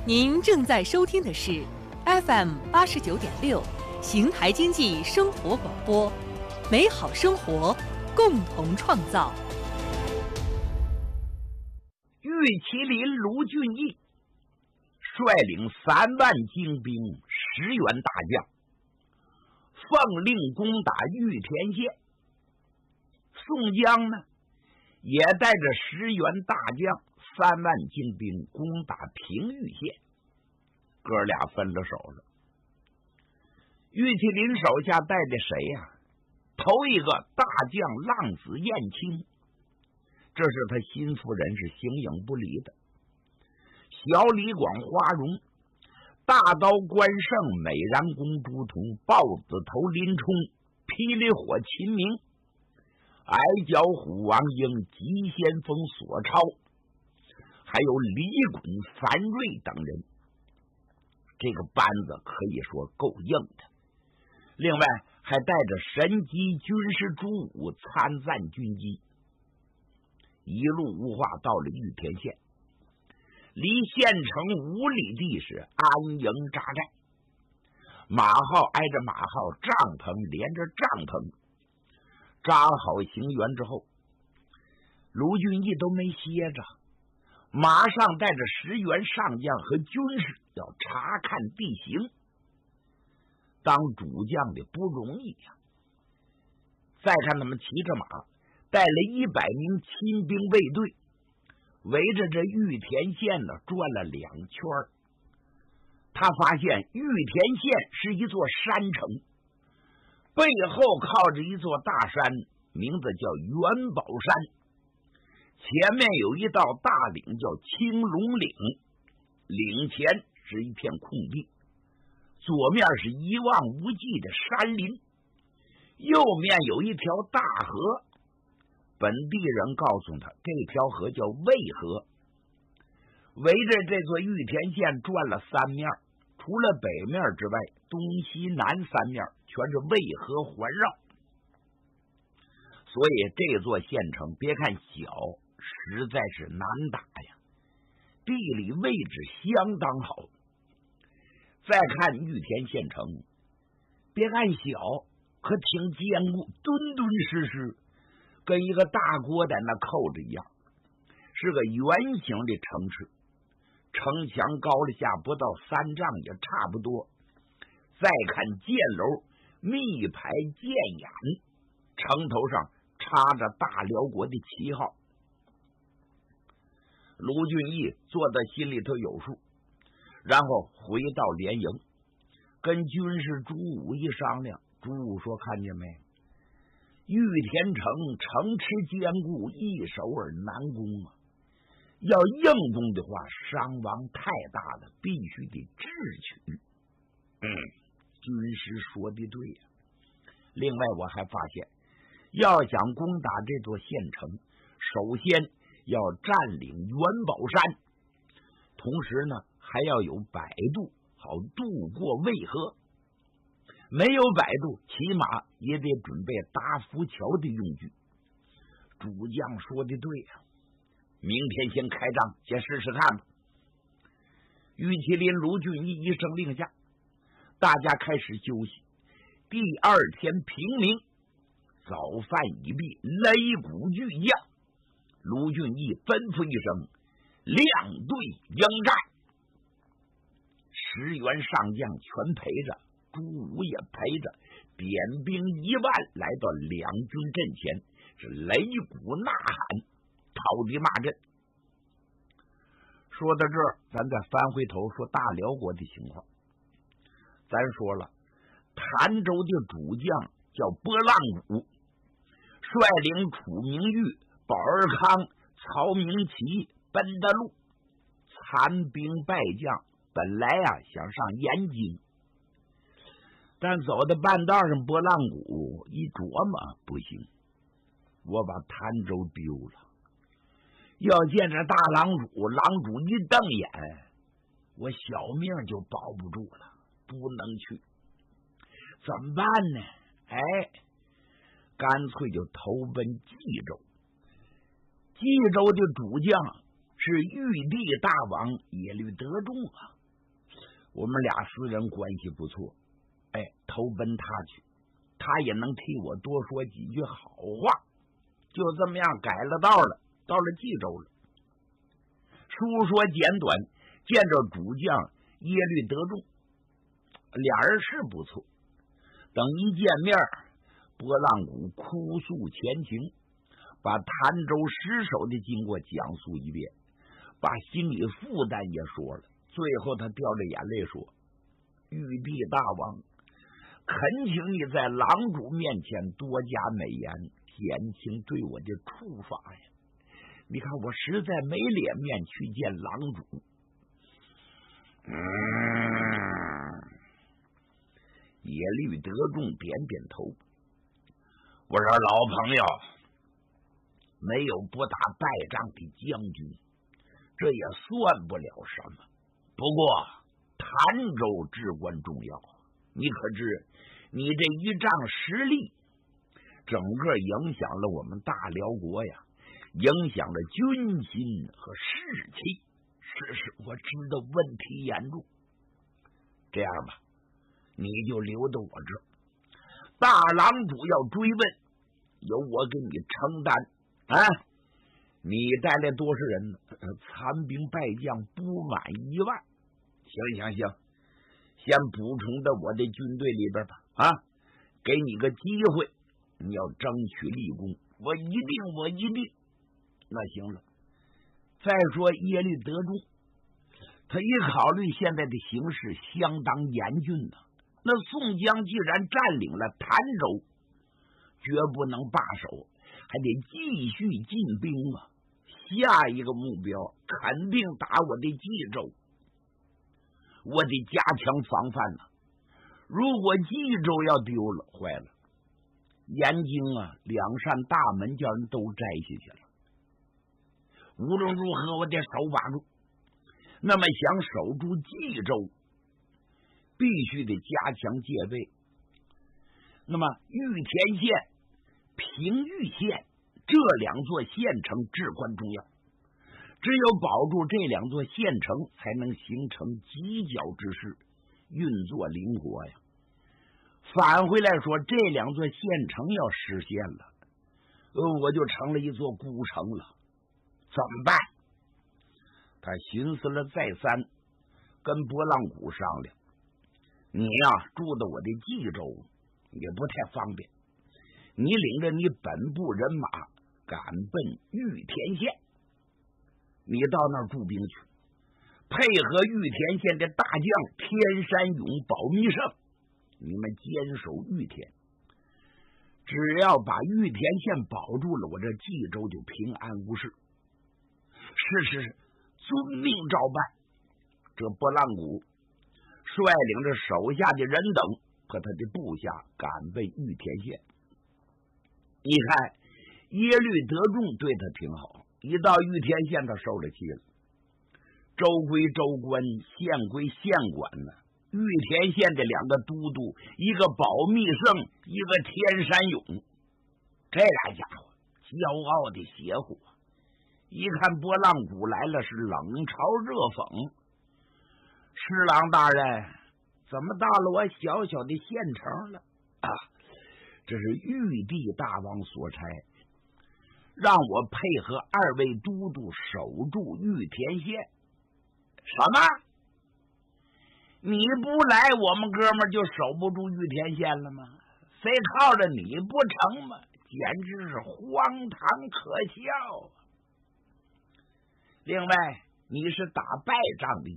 您正在收听的是 FM89.6邢台经济生活广播，美好生活，共同创造。 玉麒麟卢俊义率领3万精兵10员大将，奉令攻打玉田县。宋江呢，也带着10员大将、3万精兵攻打平玉县。哥俩分了手了。玉麒麟手下带着谁呀？头一个大将浪子燕青，这是他心腹人，是形影不离的。小李广花荣，大刀关胜、美髯公朱仝、豹子头林冲、霹雳火秦明、矮脚虎王英、急先锋索超，还有李衮、樊瑞等人。这个班子可以说够硬的。另外还带着神机军师朱武参赞军机，一路无话到了玉田县，离县城5里地是安营扎寨，马号挨着马号，帐篷连着帐篷，扎好行辕之后，卢俊义都没歇着，马上带着10员上将和军士要查看地形。当主将的不容易呀。再看他们骑着马，带了100名亲兵卫队，围着这玉田县呢转了2圈。他发现玉田县是一座山城，背后靠着一座大山，名字叫元宝山，前面有一道大岭叫青龙岭，岭前是一片空地，左面是一望无际的山林，右面有一条大河。本地人告诉他，这条河叫渭河。围着这座玉田县转了3面，除了北面之外，东西南3面全是渭河环绕。所以这座县城别看小，实在是难打呀，地理位置相当好。再看玉田县城，别看小，可挺坚固，敦敦实实，跟一个大锅在那扣着一样，是个圆形的城池，城墙高了下不到3丈也差不多。再看箭楼密排箭眼，城头上插着大辽国的旗号。卢俊义做到心里头有数，然后回到连营，跟军士朱武一商量。朱武说，看见没，玉田城城池坚固，易守而难攻啊，要硬攻的话伤亡太大了，必须得智取。军师说的对呀。另外我还发现，要想攻打这座县城，首先要占领元宝山，同时呢还要有摆渡，好渡过渭河。没有摆渡，起码也得准备搭浮桥的用具。主将说的对呀，明天先开张，先试试看吧。玉麒麟卢俊义一声令下，大家开始休息。第2天平明，早饭已毕，擂鼓俱将。卢俊义吩咐一声，亮队迎战。10员上将全陪着，朱武也陪着，点兵1万来到两军阵前，是擂鼓呐喊，讨敌骂阵。说到这儿，咱再翻回头说大辽国的情况。咱说了，潭州的主将叫波浪鼓，率领楚明玉、保尔康、曹明奇、奔德禄残兵败将，本来想上延津，但走到半道上，波浪鼓一琢磨，不行，我把潭州丢了，要见着大狼主，狼主一瞪眼，我小命就保不住了，不能去，怎么办呢？干脆就投奔冀州。冀州的主将是玉帝大王耶律德重啊。我们俩私人关系不错，投奔他去，他也能替我多说几句好话。就这么样改了道了，到了冀州了。书说简短，见着主将耶律德重，俩人是不错。等一见面，波浪鼓哭诉前情，把潭州失守的经过讲述一遍，把心理负担也说了。最后他掉着眼泪说：玉帝大王，恳请你在郎主面前多加美言，减轻对我的处罚呀！你看我实在没脸面去见郎主。耶律德重点点头。我说老朋友，没有不打败仗的将军，这也算不了什么。不过潭州至关重要，你可知你这一仗实力，整个影响了我们大辽国呀，影响了军心和士气。是我知道问题严重。这样吧，你就留到我这儿，大郎主要追问，由我给你承担啊！你带来多少人呢？残兵败将不满1万。行，先补充到我的军队里边吧。给你个机会，你要争取立功，我一定。那行了。再说耶律德重，他一考虑现在的形势相当严峻呢。那宋江既然占领了潭州，绝不能罢手，还得继续进兵啊！下一个目标肯定打我的冀州，我得加强防范呢。如果冀州要丢了，坏了，燕京啊2扇大门叫人都摘下去了。无论如何，我得手把住。那么想守住冀州，必须得加强戒备。那么玉田县、平玉县这2座县城至关重要，只有保住这2座县城，才能形成犄角之势，运作灵活呀。返回来说，这2座县城要实现了，我就成了一座孤城了。怎么办？他寻思了再三，跟波浪鼓商量，你呀住到我的冀州也不太方便，你领着你本部人马赶奔玉田县，你到那儿驻兵去，配合玉田县的大将天山勇、保密胜，你们坚守玉田。只要把玉田县保住了，我这冀州就平安无事。是，遵命照办。这波浪鼓率领着手下的人等和他的部下赶奔玉田县。你看耶律德重对他挺好，一到玉田县他受了气了。州归州官，县归县管呢。玉田县的2个都督，一个保密胜，一个天山勇，这俩家伙骄傲的邪乎，一看波浪鼓来了，是冷嘲热讽。施琅大人，怎么到了我小小的县城了啊？这是玉帝大王所差，让我配合2位都督守住玉田县。什么？你不来，我们哥们就守不住玉田县了吗？非靠着你不成吗？简直是荒唐可笑啊！另外，你是打败仗的